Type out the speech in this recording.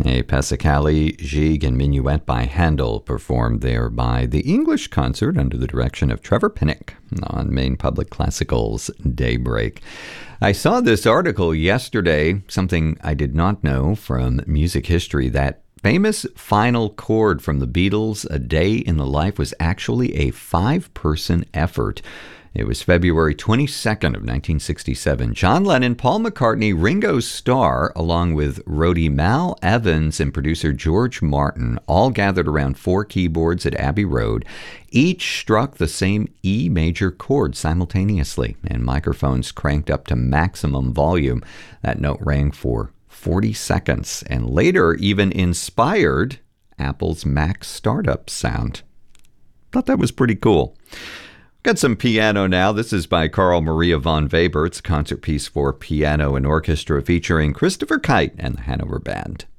A Passacagli, Gigue, and Minuet by Handel, performed there by the English Concert under the direction of Trevor Pinnock on Maine Public Classical's Daybreak. I saw this article yesterday, something I did not know from music history, that famous final chord from the Beatles, A Day in the Life, was actually a 5-person effort. It was February 22nd of 1967. John Lennon, Paul McCartney, Ringo Starr, along with roadie Mal Evans and producer George Martin, all gathered around 4 keyboards at Abbey Road. Each struck the same E major chord simultaneously, and microphones cranked up to maximum volume. That note rang for 40 seconds, and later even inspired Apple's Mac startup sound. Thought that was pretty cool. Got some piano now. This is by Carl Maria von Weber. It's a concert piece for piano and orchestra featuring Christopher Kite and the Hanover Band.